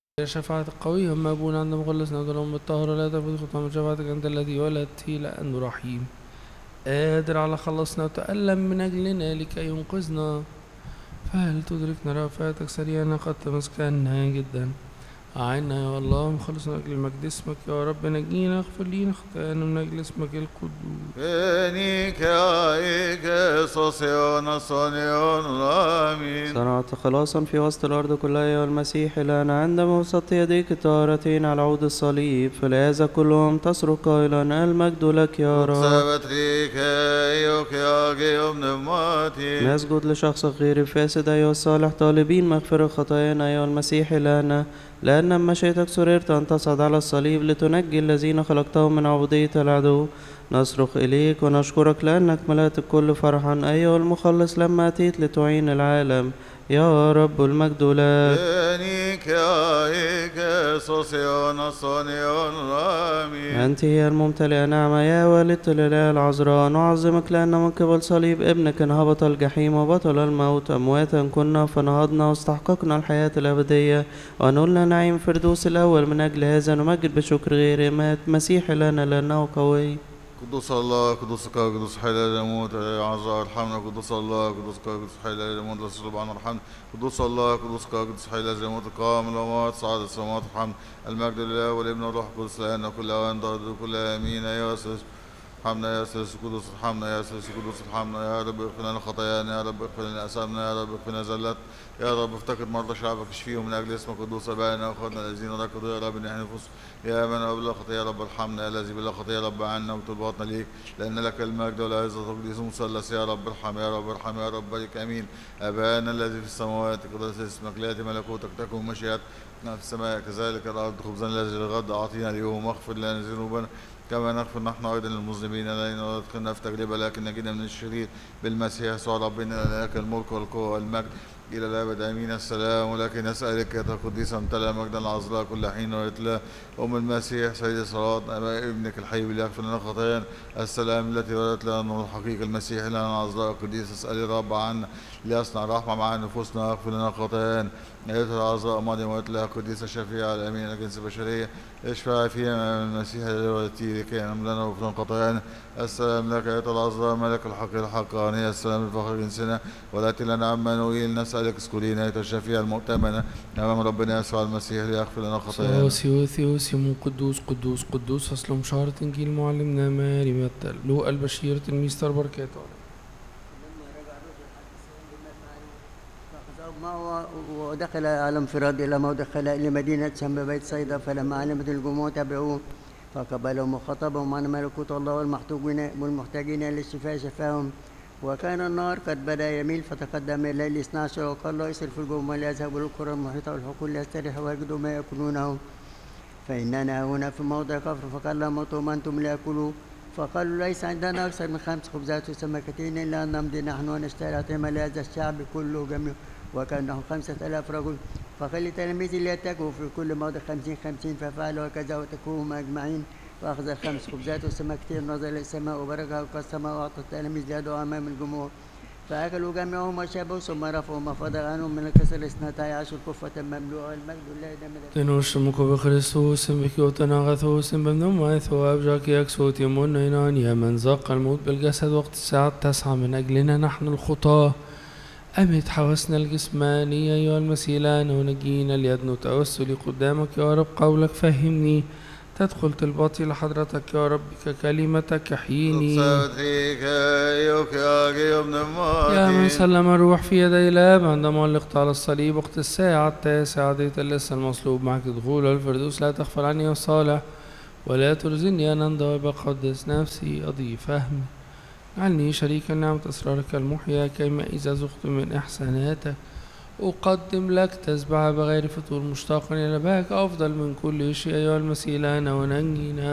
شفاعة القوي هم أبونا عند مخلصنا ودلهم بالطهر لا تفوت خطوة من شفاعتك أنت الذي ولدته لأنه رحيم قادر على خلصنا وتألم من أجلنا لكي ينقذنا. فهل تدركنا رأفاتك سريعا قد تمسكنا جدا. أعنا يا الله مخلصنا من أجل مجد اسمك يا رب نجينا اغفر لينا خطايانا من أجل اسمك القدوس. آمين. صنعت خلاصا في وسط الأرض كلها يا المسيح لنا عندما وسطت يديك الطاهرتين على عود الصليب فلهذا كلهم تصرخ قائلا المجد لك يا رب. نسجد لشخصك غير الفاسد أيها الصالح طالبين مغفرة خطايانا أيها المسيح لنا لأن مشيئتك سررت أن تصعد على الصليب لتنجي الذين خلقتهم من عبودية العدو. نصرخ إليك ونشكرك لأنك ملأت الكل فرحا أيها المخلص لما أتيت لتعين العالم يا رب المجد لك. أنت هي الممتلئة نعمة يا والدة الإله العذراء نعظمك لأن من قبل صليب ابنك انهبط الجحيم وبطل الموت أمواتا كنا فنهضنا واستحققنا الحياة الأبدية ونلنا نعيم فردوس الأول. من أجل هذا نمجد بشكر غير مات مسيح لنا لأنه قوي. قدوس الله قدوسك قدوس حي لا يموت عذراء ارحمنا. قدوس الله قدوسك قدوس حي لا يموت لا تصلب عنا ارحمنا. قدوس الله قدوسك قدوس حي لا يموت قام الاموات صعد السماوات ارحمنا. المجد لله والابن والروح القدس لنا كل اوان ضرب كل امين يا سيدي ارحمنا يا سيدي قدوس ارحمنا يا سيدي قدوس ارحمنا يا رب اغفر لنا خطايانا يا رب اغفر لنا اثامنا يا رب اغفر لنا زلات يا رب افتقد مرضى شعبك اشفيهم من اجل اسمك قدوس ابائنا واخواتنا الذين ركضوا يا رب ان احنا نفوس يا من هو بلا خطيه يا رب ارحمنا يا الذي بلا خطيه يا رب عنا وطلباتنا ليك لان لك المجد والعزه والتقديس مثلث يا رب ارحم يا رب ارحم يا رب بارك امين. ابانا الذي في السماوات قدس اسمك لياتي ملكوتك تكن مشيئتك في السماء كذلك الارض خبزنا الذي للغد اعطينا اليوم واغفر لنا ذنوبنا كما نغفر نحن ايضا للمذنبين لا تدخلنا في تجربه لكن نجينا من الشرير بالمسيح يسوع ربنا لك الملك والقوه والمجد إلى الأبد آمين. السلام ولكن نسألك يا قديس امتلأ مجدا العذراء كل حين ويتلى أم المسيح سيد صلاة ابنك الحي ليغفر لنا خطايانا. السلام التي ولدت لنا النور الحقيقي المسيح لنا العذراء القديس اسألي الرب عنا ليصنع رحمة مع نفوسنا ويغفر لنا خطايانا. أيتها العذراء مريم ويتلى قديسة شفيعة الأمين الجنس البشرية اشفع فيها من المسيح الذي ولدتيه لكي ينم لنا ويغفر لنا خطايانا. السلام لك أيتها العذراء ملك الحق الحقاني. السلام لفخر جنسنا ولاتي لنا عمانوئيل نسألك اسكولينا أيتها الشفيعة المؤتمنة أمام ربنا يسوع المسيح ليغفر لنا خطايانا. ثيوسيوس قدوس قدوس قدوس فصل مشارة إنجيل معلمنا ماري متى لوقا البشير تلميذ بركاته. ودخل على انفراد إلى ما دخل إلى مدينة سمى بيت صيدا فلما علمت الجموع تبعوه فقبلهم وخطبهم عن ملكوت الله والمحتاجين للشفاء شفاهم. وكان النهار قد بدأ يميل فتقدم إلى 12 وقال له اصرف الجموع ليذهبوا للقرى المحيطة والحقول ليستريحوا ويجدوا ما يأكلونه فإننا هنا في موضع كفر. فقال لهم أطعموا أنتم ليأكلوا فقالوا ليس عندنا أكثر من 5 خبزات وسمكتين إلا أن نمضي نحن ونشتري أطعمة لهذا الشعب كله جميع وكأنهم 5000 رجل. فقال لتلاميذه ليتكئوا في كل موضع 50 ففعلوا هكذا وتكوهم أجمعين. فأخذ 5 خبزات وسمكتين نظر إلى السماء وباركها وقسمها وأعطى التلاميذ ليدعوا أمام الجموع فأكلوا جميعهم وشربوا ثم رفعوا ما فضل عنهم من الكسر 12 كفة مملوءة. المجد لله دائما. تنوشمك بخريستوس بكيوتناغثوس بمنوماث وأبجاك يكسوت يمون إنان يا من ذاق الموت بالجسد وقت الساعة 9 من أجلنا نحن الخطاة أمت حوسنا الجسمانية أيها المسيلان ونجينا ليدنو توسلي قدامك يا رب قولك فهمني تدخل طلباتي لحضرتك يا رب ككلمتك حيني. يا من سلم الروح في يدي الآب عندما علقت على الصليب وقت الساعة 9 عديت لسه المصلوب معك دخول الفردوس لا تغفل عني يا صالح ولا ترزني أن أنضى بقدس نفسي أضي فهمي عني شريكا نعمة أسرارك المحيا كيما إذا زغت من إحساناتك أقدم لك تسبح بغير فتور مشتاقا إلى بهك أفضل من كل شيء أيها المسيلان وننجينا.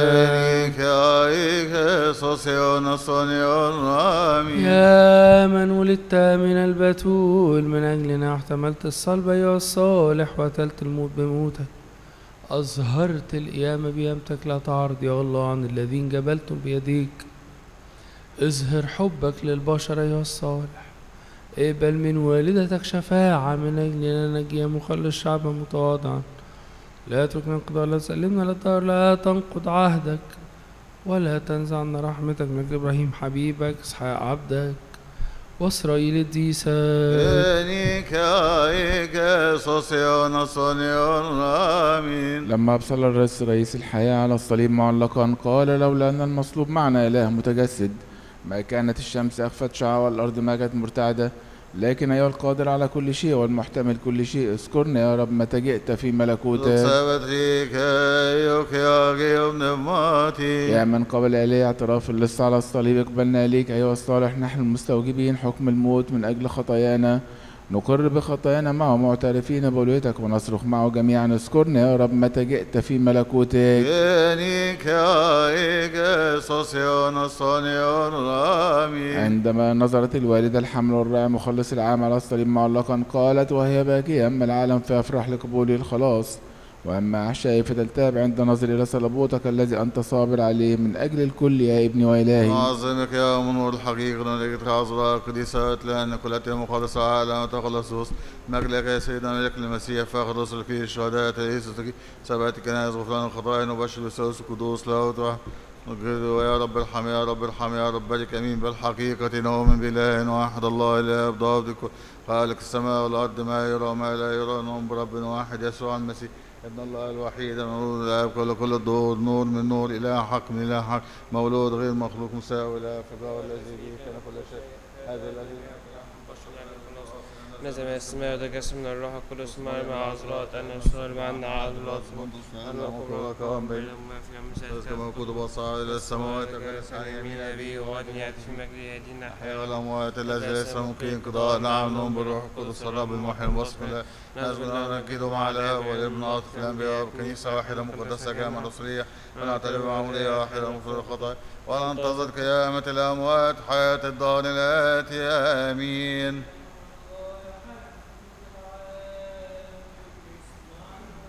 يا من ولدت من البتول من أجلنا احتملت الصلب أيها الصالح وأتلت الموت بموتك أظهرت القيامة بيامتك لا تعرض يا الله عن الذين جبلتم بيديك. اظهر حبك للبشر أيها الصالح اقبل من والدتك شفاعة من أجلنا نجي مخلص شعبا متواضعا لا تتركنا انقضاء، لا تسلمنا للدار، لا تنقض عهدك ولا تنزع عنا رحمتك من إبراهيم حبيبك، إسحاق عبدك، وإسرائيل الديسك. آمين. لما أبصر رئيس الحياة على الصليب معلقا قال: لولا أن المصلوب معنا إله متجسد ما كانت الشمس أخفت شعاع والأرض ما كانت مرتعدة. لكن أيها القادر على كل شيء والمحتمل كل شيء، اذكرنا يا رب متى جئت في ملكوتك. يا من قبل إليه اعتراف اللص على الصليب، اقبلنا إليك أيها الصالح، نحن المستوجبين حكم الموت من أجل خطايانا، نقر بخطايانا معه معترفين بوليتك ونصرخ معه جميعا. اذكرنا يا رب متى جئت في ملكوتك. عندما نظرت الوالدة الحمل والرعي مخلص العام على الصليب معلقا قالت وهي باكية: أما العالم فيفرح لقبول الخلاص، وأما أحشائي فتلتهب عند نظر إلى صلبوتك الذي أنت صابر عليه من أجل الكل يا ابني وإلهي. نعظمك يا منور الحقيقة ونجد عذراء قديسات، لأن كلها مخلصة عالم وتخلصوس مجلك يا سيدنا ملك المسيح فاخر رسل فيه الشهداء تيسوس سبعة كنائس غفران الخطايا نبشر بسوس القدوس له ويا رب ارحم يا رب ارحم يا رب بارك امين. بالحقيقة نؤمن بإله واحد الله اله بضابط خالق السماء والأرض ما يرى وما لا يرى، نؤمن برب واحد يسوع المسيح ابن الله الوحيد المولود الآب كل الدور، نور من نور، إله حق من إله حق، مولود غير مخلوق مساوي لا فجاء الذي به كان كل شيء. هذا الذي نزل من السماء وتجسم من الروح القدس مع عذراء أن يسوع معنا عذراء أن نقول كما كنت بصائر إلى السماوات عن يمين أبيه وغد يأتي في مجده يهدينا أحياء والأموات الذي ليس ممكن انقضاء. نعم نؤمن بالروح القدس الرب المحيي الموصف له نزل ننكد مع الآب والابن عاطف الأنبياء بكنيسة واحدة مقدسة جامعة رسولية ونعترف بعملية واحدة مغفرة الخطايا وننتظر قيامة الأموات حياة الدار الآتية. آمين.